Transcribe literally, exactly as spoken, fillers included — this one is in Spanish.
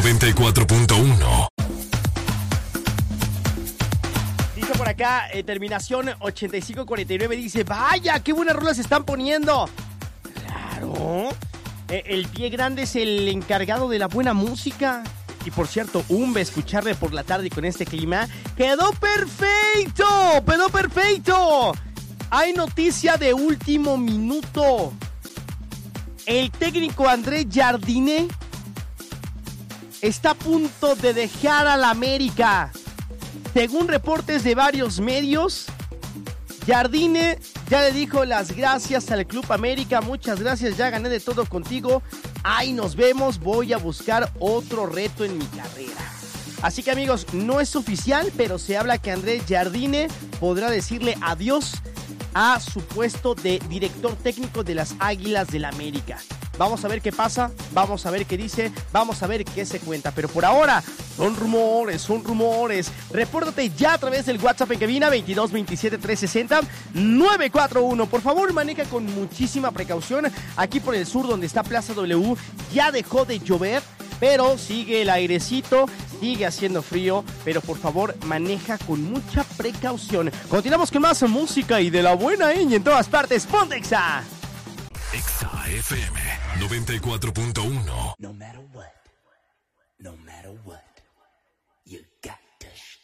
noventa y cuatro punto uno. Dice por acá, eh, terminación ochenta y cinco cuarenta y nueve, dice, vaya, qué buenas rolas se están poniendo. Claro. Eh, el pie grande es el encargado de la buena música. Y por cierto, un be escucharle por la tarde con este clima. ¡Quedó perfecto! ¡Quedó perfecto! Hay noticia de último minuto. El técnico André Jardine está a punto de dejar a la América. Según reportes de varios medios, Jardine ya le dijo las gracias al Club América. Muchas gracias, ya gané de todo contigo. Ahí nos vemos, voy a buscar otro reto en mi carrera. Así que amigos, no es oficial, pero se habla que André Jardine podrá decirle adiós a su puesto de director técnico de las Águilas del América. Vamos a ver qué pasa, vamos a ver qué dice, vamos a ver qué se cuenta. Pero por ahora, son rumores, son rumores. Repórtate ya a través del WhatsApp en cabina veintidós veintisiete trescientos sesenta nueve cuatro uno. Por favor, maneja con muchísima precaución. Aquí por el sur, donde está Plaza W, ya dejó de llover, pero sigue el airecito, sigue haciendo frío, pero por favor, maneja con mucha precaución. Continuamos con más música y de la buena, ¿eh? Y en todas partes, ponte Exa. Exa F M noventa y cuatro punto uno. No matter what, no matter what, you got